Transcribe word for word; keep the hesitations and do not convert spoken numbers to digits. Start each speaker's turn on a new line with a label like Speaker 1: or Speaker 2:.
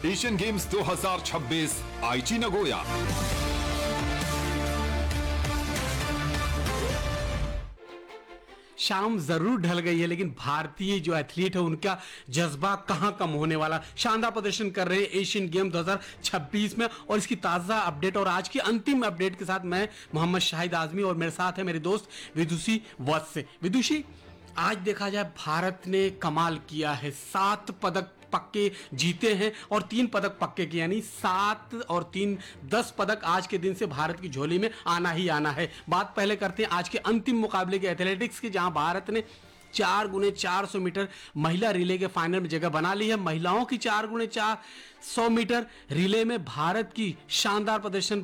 Speaker 1: Asian games दो हज़ार छब्बीस आईची नगोया।
Speaker 2: शाम जरूर ढल गई है, लेकिन भारतीय जो एथलीट है उनका जज्बा कहां कम होने वाला। शानदार प्रदर्शन कर रहे हैं एशियन गेम दो हज़ार छब्बीस में। और इसकी ताजा अपडेट और आज की अंतिम अपडेट के साथ मैं मोहम्मद शाहिद आजमी और मेरे साथ है मेरे दोस्त विदुषी वत्स। विदुषी, आज देखा जाए भारत ने कमाल किया है, सात पदक पक्के जीते हैं और तीन पदक पक्के किए, यानी सात और तीन दस पदक आज के दिन से भारत की झोली में आना ही आना है। बात पहले करते हैं आज के अंतिम मुकाबले के एथलेटिक्स की, जहां भारत ने चार गुने चार सौ मीटर महिला रिले के फाइनल में जगह बना ली है। महिलाओं की चार गुने चार सौ मीटर रिले में भारत की शानदार प्रदर्शन